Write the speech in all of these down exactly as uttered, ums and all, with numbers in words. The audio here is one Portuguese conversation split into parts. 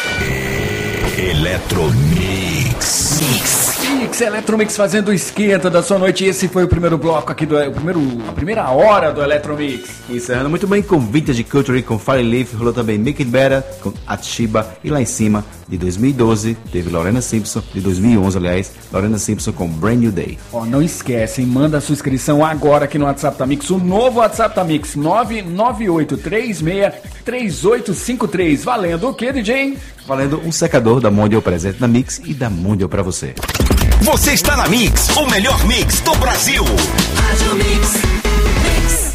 Eletromix. Mix. Mix, Eletromix fazendo o esquenta da sua noite. Esse foi o primeiro bloco aqui do... O primeiro, a primeira hora do Eletromix. Encerrando muito bem com Vintage Culture, com Fireleaf. Rolou também Make It Better, com Atiba. E lá em cima, de dois mil e doze, teve Lorena Simpson. De dois mil e onze, aliás, Lorena Simpson com Brand New Day. Ó, não esquecem, manda a sua inscrição agora aqui no WhatsApp da Mix. O novo WhatsApp da Mix, nove nove oito três seis três oito cinco três. Valendo o que, D J? Valendo um secador da Mondial presente na Mix e da Mondial pra você. Você está na Mix, o melhor mix do Brasil. Rádio Mix. Mix.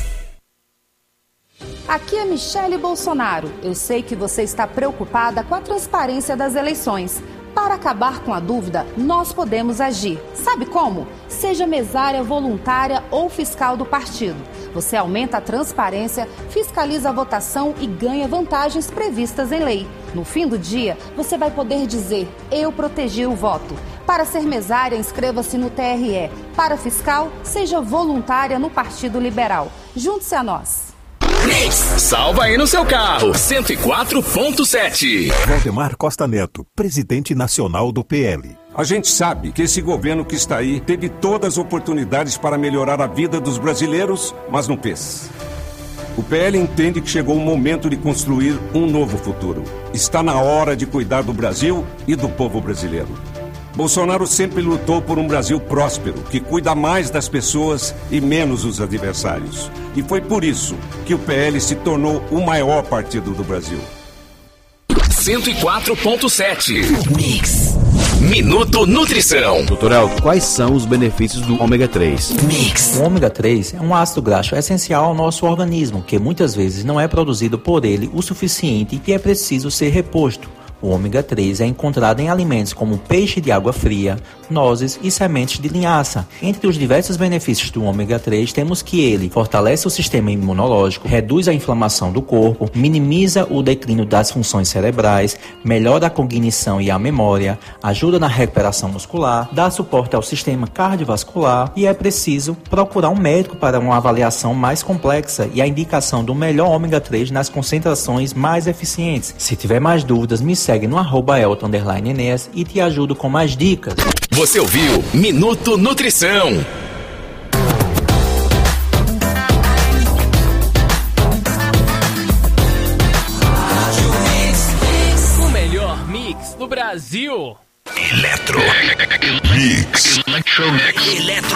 Aqui é Michele Bolsonaro. Eu sei que você está preocupada com a transparência das eleições. Para acabar com a dúvida, nós podemos agir. Sabe como? Seja mesária voluntária ou fiscal do partido. Você aumenta a transparência, fiscaliza a votação e ganha vantagens previstas em lei. No fim do dia, você vai poder dizer: eu protegi o voto. Para ser mesária, inscreva-se no T R E. Para fiscal, seja voluntária no Partido Liberal. Junte-se a nós. Mix. Salva aí no seu carro. cento e quatro ponto sete. Valdemar Costa Neto, presidente nacional do P L. A gente sabe que esse governo que está aí teve todas as oportunidades para melhorar a vida dos brasileiros, mas não fez. O P L entende que chegou o momento de construir um novo futuro. Está na hora de cuidar do Brasil e do povo brasileiro. Bolsonaro sempre lutou por um Brasil próspero, que cuida mais das pessoas e menos dos adversários. E foi por isso que o P L se tornou o maior partido do Brasil. cento e quatro ponto sete. Mix. Minuto Nutrição. Doutor Elton, quais são os benefícios do ômega três? Mix. O ômega três é um ácido graxo essencial ao nosso organismo, que muitas vezes não é produzido por ele o suficiente e é preciso ser reposto. O ômega três é encontrado em alimentos como peixe de água fria, nozes e sementes de linhaça. Entre os diversos benefícios do ômega três, temos que ele fortalece o sistema imunológico, reduz a inflamação do corpo, minimiza o declínio das funções cerebrais, melhora a cognição e a memória, ajuda na recuperação muscular, dá suporte ao sistema cardiovascular e é preciso procurar um médico para uma avaliação mais complexa e a indicação do melhor ômega três nas concentrações mais eficientes. Se tiver mais dúvidas, me segue no arroba Elton underline Enéas e te ajudo com mais dicas. Você ouviu Minuto Nutrição. O melhor mix do Brasil. Eletro Mix. Electro Mix. Eletro